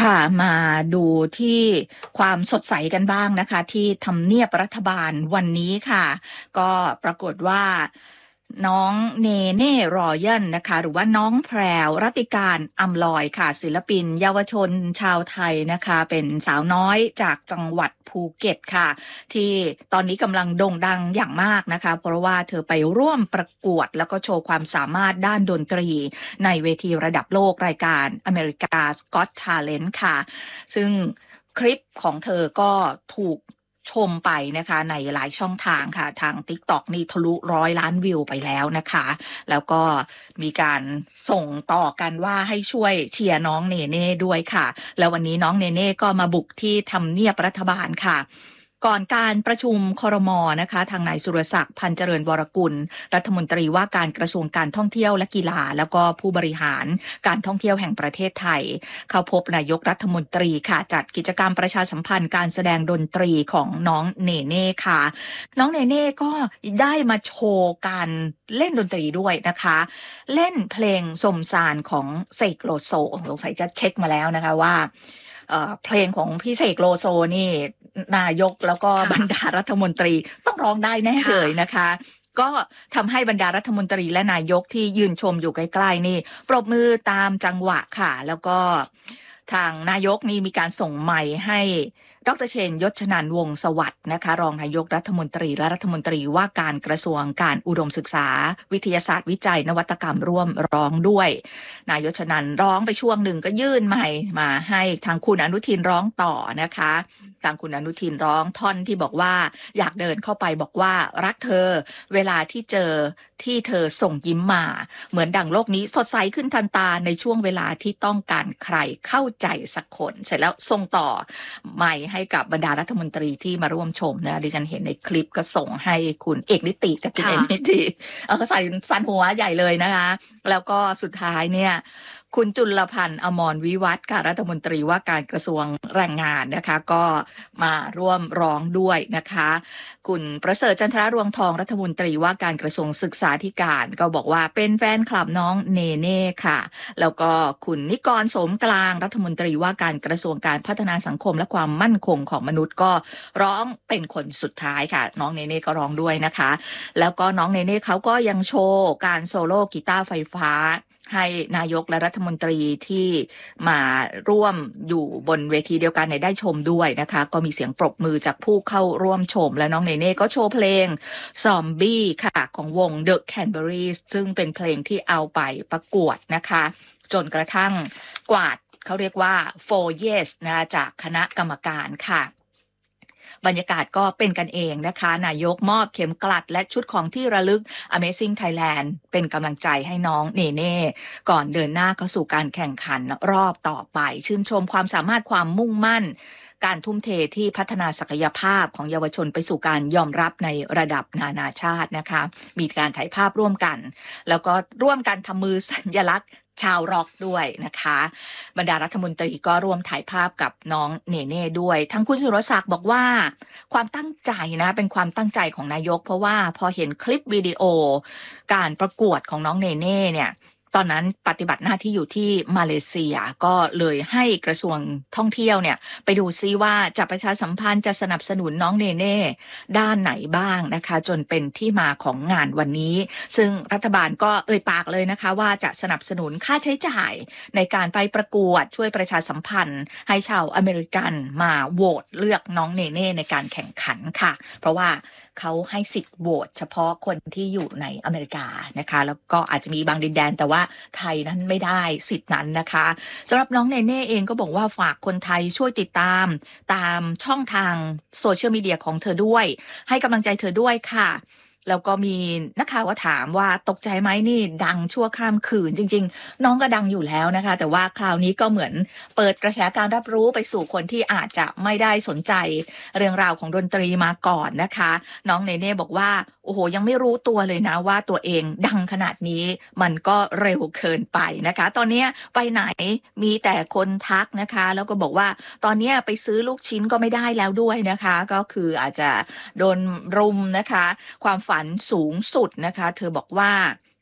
ค่ะมาดูที่ความสดใสกันบ้างนะคะที่ทำเนียบรัฐบาลวันนี้ค่ะก็ปรากฏว่าน้องเนเน่รอยัลนะคะหรือว่าน้องแพรวรัติการอำลอยค่ะศิลปินเยาวชนชาวไทยนะคะเป็นสาวน้อยจากจังหวัดภูเก็ตค่ะที่ตอนนี้กำลังโด่งดังอย่างมากนะคะเพราะว่าเธอไปร่วมประกวดแล้วก็โชว์ความสามารถด้านดนตรีในเวทีระดับโลกรายการอเมริกา Got Talent ค่ะซึ่งคลิปของเธอก็ถูกชมไปนะคะในหลายช่องทางค่ะทาง TikTok นี่ทะลุ100 ล้านวิวไปแล้วนะคะแล้วก็มีการส่งต่อกันว่าให้ช่วยเชียร์น้องเนเน่ด้วยค่ะแล้ววันนี้น้องเนเน่ก็มาบุกที่ทำเนียบรัฐบาลค่ะก่อนการประชุมครม.นะคะทางนายสุรศักดิ์พันเจริญวรกุลรัฐมนตรีว่าการกระทรวงการท่องเที่ยวและกีฬาแล้วก็ผู้บริหารการท่องเที่ยวแห่งประเทศไทยเข้าพบนายกรัฐมนตรีค่ะจัดกิจกรรมประชาสัมพันธ์การแสดงดนตรีของน้องเนเน่ค่ะน้องเนเน่ก็ได้มาโชว์การเล่นดนตรีด้วยนะคะเล่นเพลงสมสารของเสกโลโซสงสัยจะเช็คมาแล้วนะคะว่าเพลงของพี่เสกโลโซนี่นายกแล้วก็บรรดารัฐมนตรีต้องร้องได้แน่เลยนะคะก็ทำให้บรรดารัฐมนตรีและนายกที่ยืนชมอยู่ใกล้ๆนี่ปรบมือตามจังหวะค่ะแล้วก็ทางนายกนี่มีการส่งไมค์ให้ดร.เชนยศชนันท์วงศ์สวัสดิ์นะคะรองนายกรัฐมนตรีและรัฐมนตรีว่าการกระทรวงการอุดมศึกษาวิทยาศาสตร์วิจัยนวัตกรรมร่วมร้องด้วยนายกชนันท์ร้องไปช่วงหนึ่งก็ยื่นไมค์มาให้ทางคุณอนุทินร้องต่อนะคะทางคุณอนุทินร้องท่อนที่บอกว่าอยากเดินเข้าไปบอกว่ารักเธอเวลาที่เจอที่เธอส่งยิ้มมาเหมือนดั่งโลกนี้สดใสขึ้นทันตาในช่วงเวลาที่ต้องการใครเข้าใจสักคนเสร็จแล้วส่งต่อไมค์ให้กับบรรดารัฐมนตรีที่มาร่วมชมนะดิฉันเห็นในคลิปก็ส่งให้คุณเอกนิติกับคุณเอ็มนิติเขาใส่สันหัวใหญ่เลยนะคะแล้วก็สุดท้ายเนี่ยคุณจุลพันธ์อมรวิวัฒน์ค่ะรัฐมนตรีว่าการกระทรวงแรงงานนะคะก็มาร่วมร้องด้วยนะคะคุณประเสริฐจันทรรวงทองรัฐมนตรีว่าการกระทรวงศึกษาธิการก็บอกว่าเป็นแฟนคลับน้องเนเน่ค่ะแล้วก็คุณนิกรโสมกลางรัฐมนตรีว่าการกระทรวงการพัฒนาสังคมและความมั่นคงของมนุษย์ก็ร้องเป็นคนสุดท้ายค่ะน้องเนเน่ก็ร้องด้วยนะคะแล้วก็น้องเนเน่เขาก็ยังโชว์การโซโล่กีตาร์ไฟฟ้าให้นายกและรัฐมนตรีที่มาร่วมอยู่บนเวทีเดียวกันได้ชมด้วยนะคะก็มีเสียงปรบมือจากผู้เข้าร่วมชมและน้องเนเน่ก็โชว์เพลงซอมบี้ค่ะของวง The Cranberries ซึ่งเป็นเพลงที่เอาไปประกวดนะคะจนกระทั่งกวาดเขาเรียกว่า 4 Yes นะจากคณะกรรมการค่ะบรรยากาศก็เป็นกันเองนะคะนายกมอบเข็มกลัดและชุดของที่ระลึก Amazing Thailand เป็นกำลังใจให้น้องเนเน่ก่อนเดินหน้าเข้าสู่การแข่งขันรอบต่อไปชื่นชมความสามารถความมุ่งมั่นการทุ่มเทที่พัฒนาศักยภาพของเยาวชนไปสู่การยอมรับในระดับนานาชาตินะคะมีการถ่ายภาพร่วมกันแล้วก็ร่วมกันทำมือสัญลักษณ์ชาวร็อกด้วยนะคะบรรดารัฐมนตรีก็ร่วมถ่ายภาพกับน้องเนเน่ด้วยทั้งคุณสุรศักดิ์บอกว่าความตั้งใจนะเป็นความตั้งใจของนายกเพราะว่าพอเห็นคลิปวิดีโอการประกวดของน้องเนเน่เนี่ยตอนนั้นปฏิบัติหน้าที่อยู่ที่มาเลเซียก็เลยให้กระทรวงท่องเที่ยวเนี่ยไปดูซิว่าจะประชาสัมพันธ์จะสนับสนุนน้องเนเน่ด้านไหนบ้างนะคะจนเป็นที่มาของงานวันนี้ซึ่งรัฐบาลก็เอ่ยปากเลยนะคะว่าจะสนับสนุนค่าใช้จ่ายในการไปประกวดช่วยประชาสัมพันธ์ให้ชาวอเมริกันมาโหวตเลือกน้องเนเน่ในการแข่งขันค่ะเพราะว่าเขาให้สิทธิ์โหวตเฉพาะคนที่อยู่ในอเมริกานะคะแล้วก็อาจจะมีบางดินแดนแต่ว่าไทยนั้นไม่ได้สิทธิ์นั้นนะคะสำหรับน้องเนเน่เองก็บอกว่าฝากคนไทยช่วยติดตามช่องทางโซเชียลมีเดียของเธอด้วยให้กำลังใจเธอด้วยค่ะแล้วก็มีนักข่าวก็ถามว่าตกใจไหมนี่ดังชั่วข้ามคืนจริงๆน้องก็ดังอยู่แล้วนะคะแต่ว่าคราวนี้ก็เหมือนเปิดกระแสการรับรู้ไปสู่คนที่อาจจะไม่ได้สนใจเรื่องราวของดนตรีมาก่อนนะคะน้องเนเน่บอกว่าโอ้โหยังไม่รู้ตัวเลยนะว่าตัวเองดังขนาดนี้มันก็เร็วเกินไปนะคะตอนนี้ไปไหนมีแต่คนทักนะคะแล้วก็บอกว่าตอนนี้ไปซื้อลูกชิ้นก็ไม่ได้แล้วด้วยนะคะก็คืออาจจะโดนรุมนะคะความฝันสูงสุดนะคะเธอบอกว่า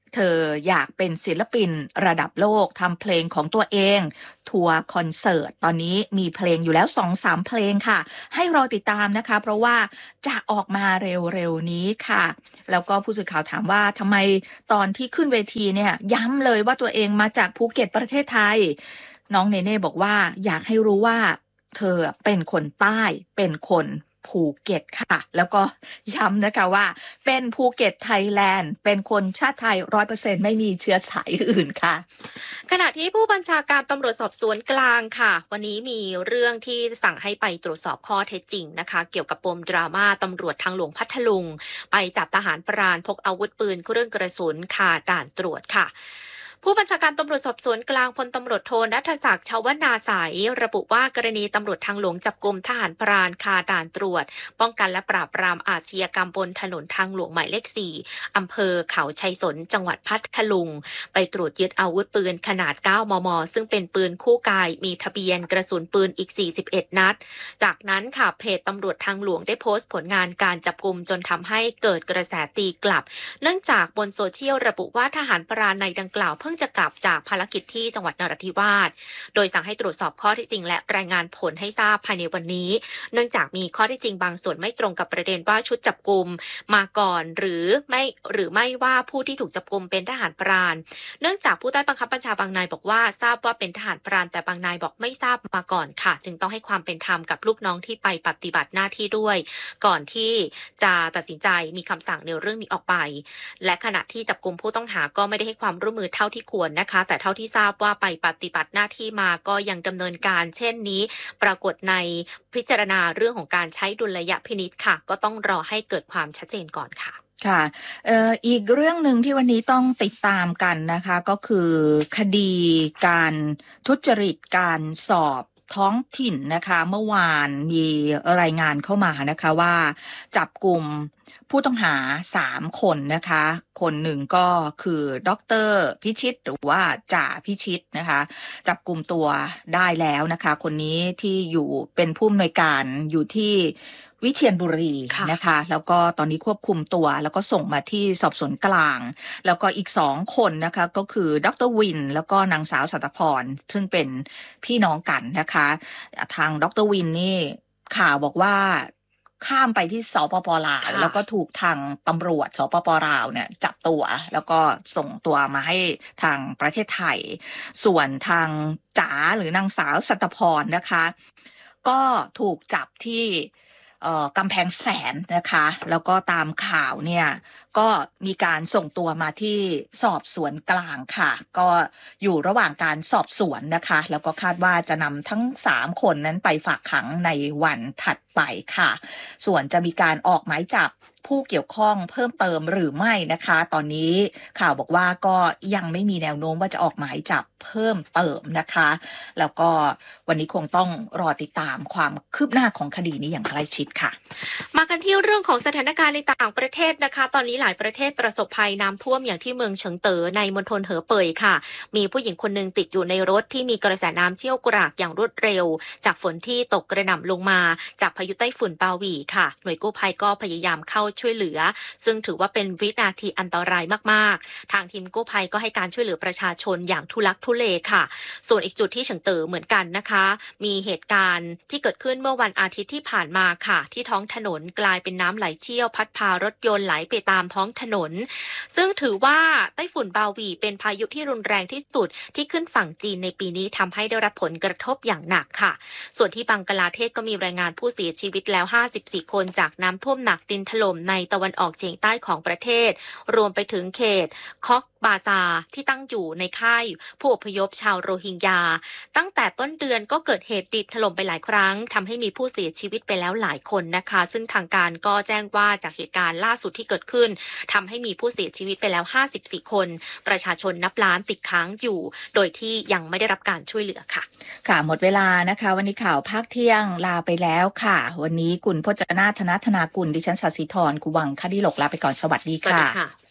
เธออยากเป็นศิลปินระดับโลกทำเพลงของตัวเองทัวร์คอนเสิร์ตตอนนี้มีเพลงอยู่แล้ว 2-3 เพลงค่ะให้รอติดตามนะคะเพราะว่าจะออกมาเร็วๆนี้ค่ะแล้วก็ผู้สื่อข่าวถามว่าทำไมตอนที่ขึ้นเวทีเนี่ยย้ำเลยว่าตัวเองมาจากภูเก็ตประเทศไทยน้องเนเน่บอกว่าอยากให้รู้ว่าเธอเป็นคนใต้เป็นคนภูเก็ตค่ะแล้วก็ย้ำนะคะว่าเป็นภูเก็ตไทยแลนด์เป็นคนชาติไทย 100% ไม่มีเชื้อสายอื่นค่ะขณะที่ผู้บัญชาการตำรวจสอบสวนกลางค่ะวันนี้มีเรื่องที่สั่งให้ไปตรวจสอบข้อเท็จจริงนะคะเกี่ยวกับปมดราม่าตำรวจทางหลวงพัทลุงไปจับทหารพรานพกอาวุธปืนเครื่องกระสุนคาด่านตรวจค่ะผู้บัญชาการตำรวจสอบสวนกลางพลตำรวจโทณัฐศักดิ์ชวนาสายระบุว่ากรณีตำรวจทางหลวงจับกุมทหารพรานคาด่านตรวจป้องกันและปราบปรามอาชญากรรมบนถนนทางหลวงหมายเลข 4อำเภอเขาชัยสนจังหวัดพัทลุงไปตรวจยึดอาวุธปืนขนาด 9 มม. ซึ่งเป็นปืนคู่กายมีทะเบียนกระสุนปืนอีก 41 นัดจากนั้นค่ะเพจตำรวจทางหลวงได้โพสต์ผลงานการจับกุมจนทำให้เกิดกระแสตีกลับเนื่องจากบนโซเชียลระบุว่าทหารพรานในดังกล่าวเพิ่งจะกลับจากภารกิจที่จังหวัดนราธิวาสโดยสั่งให้ตรวจสอบข้อเท็จจริงและรายงานผลให้ทราบภายในวันนี้เนื่องจากมีข้อเท็จจริงบางส่วนไม่ตรงกับประเด็นว่าชุดจับกุมมาก่อนหรือไม่ว่าผู้ที่ถูกจับกุมเป็นทหารพรานเนื่องจากผู้ใต้บังคับบัญชาบางนายบอกว่าทราบว่าเป็นทหารพรานแต่บางนายบอกไม่ทราบมาก่อนค่ะจึงต้องให้ความเป็นธรรมกับลูกน้องที่ไปปฏิบัติหน้าที่ด้วยก่อนที่จะตัดสินใจมีคำสั่งในเรื่องนี้ออกไปและขณะที่จับกุมผู้ต้องหาก็ไม่ได้ให้ความร่วมมือเท่าที่ควรนะคะแต่เท่าที่ทราบว่าไปปฏิบัติหน้าที่มาก็ยังดำเนินการเช่นนี้ปรากฏในพิจารณาเรื่องของการใช้ดุลยพินิจค่ะก็ต้องรอให้เกิดความชัดเจนก่อนค่ะค่ะอีกเรื่องหนึ่งที่วันนี้ต้องติดตามกันนะคะก็คือคดีการทุจริตการสอบท้องถิ่นนะคะเมื่อวานมีรายงานเข้ามานะคะว่าจับกลุ่มผู้ต้องหา3 คนนะคะคนหนึ่งก็คือดร.พิชิตหรือว่าจ่าพิชิตนะคะจับกลุ่มตัวได้แล้วนะคะคนนี้ที่อยู่เป็นผู้อำนวยการอยู่ที่วิเชียรบุรีนะคะแล้วก็ตอนนี้ควบคุมตัวแล้วก็ส่งมาที่สอบสวนกลางแล้วก็อีก2 คนนะคะก็คือดร.วินแล้วก็นางสาวสัตพรซึ่งเป็นพี่น้องกันนะคะทางดร.วินนี่ข่าวบอกว่าข้ามไปที่สปป.ลาวแล้วก็ถูกทางตำรวจสปป.ลาวเนี่ยจับตัวแล้วก็ส่งตัวมาให้ทางประเทศไทยส่วนทางจ๋าหรือนางสาวสัตพรนะคะก็ถูกจับที่กำแพงแสนนะคะแล้วก็ตามข่าวเนี่ยก็มีการส่งตัวมาที่สอบสวนกลางค่ะก็อยู่ระหว่างการสอบสวนนะคะแล้วก็คาดว่าจะนำทั้ง3 คนนั้นไปฝากขังในวันถัดไปค่ะส่วนจะมีการออกหมายจับผู้เกี่ยวข้องเพิ่มเติมหรือไม่นะคะตอนนี้ข่าวบอกว่าก็ยังไม่มีแนวโน้มว่าจะออกหมายจับเพิ่มเติมนะคะแล้วก็วันนี้คงต้องรอติดตามความคืบหน้าของคดีนี้อย่างใกล้ชิดค่ะมากันที่เรื่องของสถานการณ์ในต่างประเทศนะคะตอนนี้หลายประเทศประสบภัยน้ำท่วมอย่างที่เมืองเฉิงเต๋อในมณฑลเหอเป่ยค่ะมีผู้หญิงคนหนึ่งติดอยู่ในรถที่มีกระแสน้ำเชี่ยวกรากอย่างรวดเร็วจากฝนที่ตกกระหน่ำลงมาจากพายุไต้ฝุ่นปาหวีค่ะหน่วยกู้ภัยก็พยายามเข้าช่วยเหลือซึ่งถือว่าเป็นวินาทีอันตรายมากๆทางทีมกู้ภัยก็ให้การช่วยเหลือประชาชนอย่างทุลักทุเลค่ะส่วนอีกจุดที่เฉิงเต๋อเหมือนกันนะคะมีเหตุการณ์ที่เกิดขึ้นเมื่อวันอาทิตย์ที่ผ่านมาค่ะที่ท้องถนนกลายเป็นน้ำไหลเชี่ยวพัดพารถยนต์ไหลไปตามท้องถนนซึ่งถือว่าไต้ฝุ่นบาหวีเป็นพายุที่รุนแรงที่สุดที่ขึ้นฝั่งจีนในปีนี้ทำให้ได้รับผลกระทบอย่างหนักค่ะส่วนที่บังกลาเทศก็มีรายงานผู้เสียชีวิตแล้ว54 คนจากน้ำท่วมหนักดินถล่มในตะวันออกเฉียงใต้ของประเทศรวมไปถึงเขตคอกบาซาที่ตั้งอยู่ในค่ายผู้อพยพชาวโรฮิงญาตั้งแต่ต้นเดือนก็เกิดเหตุดินถล่มไปหลายครั้งทำให้มีผู้เสียชีวิตไปแล้วหลายคนนะคะซึ่งทางการก็แจ้งว่าจากเหตุการณ์ล่าสุดที่เกิดขึ้นทำให้มีผู้เสียชีวิตไปแล้ว54 คนประชาชนนับล้านติดค้างอยู่โดยที่ยังไม่ได้รับการช่วยเหลือค่ะค่ะหมดเวลานะคะวันนี้ข่าวภาคเที่ยงลาไปแล้วค่ะวันนี้คุณพจนาถนธนากุลดิฉันศศิธรกุวังคดีหลกลาไปก่อนสวัสดีค่ะ